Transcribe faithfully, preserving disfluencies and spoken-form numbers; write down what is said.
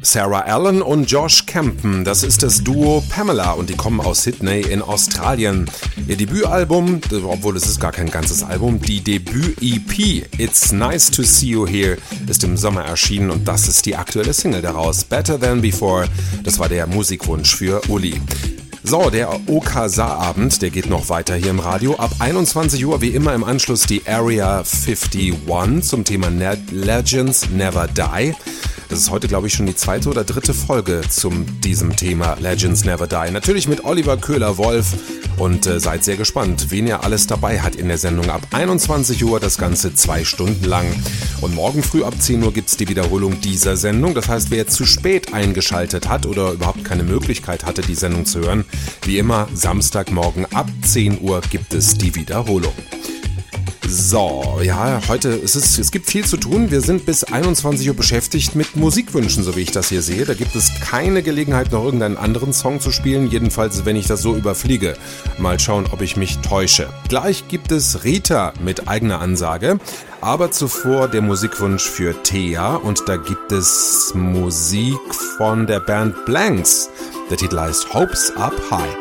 Sarah Allen und Josh Campen, das ist das Duo Pamela und die kommen aus Sydney in Australien. Ihr Debütalbum, obwohl es ist gar kein ganzes Album, die Debüt-E P It's Nice to See You Here ist im Sommer erschienen und das ist die aktuelle Single daraus, Better Than Before. Das war der Musikwunsch für Uli. So, der O K S A-Abend, der geht noch weiter hier im Radio. Ab einundzwanzig Uhr wie immer im Anschluss die Area einundfünfzig zum Thema Ne- Legends Never Die. Das ist heute, glaube ich, schon die zweite oder dritte Folge zu diesem Thema Legends Never Die. Natürlich mit Oliver Köhler-Wolf und äh, seid sehr gespannt, wen ihr alles dabei hat in der Sendung. Ab einundzwanzig Uhr das Ganze zwei Stunden lang. Und morgen früh ab zehn Uhr gibt es die Wiederholung dieser Sendung. Das heißt, wer jetzt zu spät eingeschaltet hat oder überhaupt keine Möglichkeit hatte, die Sendung zu hören, wie immer, Samstagmorgen ab zehn Uhr gibt es die Wiederholung. So, ja, heute es ist es gibt viel zu tun. Wir sind bis einundzwanzig Uhr beschäftigt mit Musikwünschen, so wie ich das hier sehe. Da gibt es keine Gelegenheit, noch irgendeinen anderen Song zu spielen. Jedenfalls, wenn ich das so überfliege. Mal schauen, ob ich mich täusche. Gleich gibt es Rita mit eigener Ansage. Aber zuvor der Musikwunsch für Thea. Und da gibt es Musik von der Band Blanks. Der Titel heißt Hopes Up High.